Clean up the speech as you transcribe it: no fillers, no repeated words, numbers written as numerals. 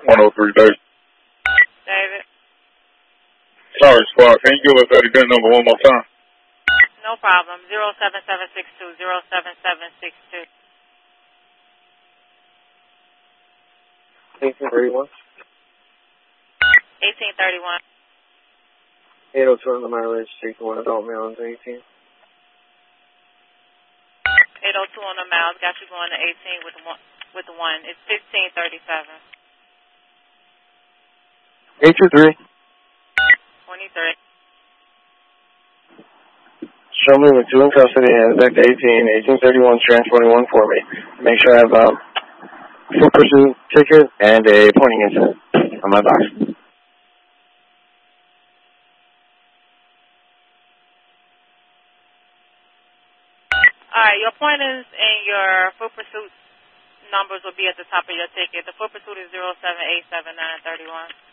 103 David. David. Sorry, squad. Can you give us that event number one more time? No problem. 07762, 07762. 1831. 1831. 802 on the mileage, street to 1 adult male into 18. 802 on the miles, got you going to 18 with the one. It's 1537. 823. 23. Show me with 2 in custody and back to 18, 1831, transporting 1 for me. Make sure I have a full pursuit ticket and a pointing incident on my box. Alright, your pointers and your full pursuit numbers will be at the top of your ticket. The full pursuit is 0787931.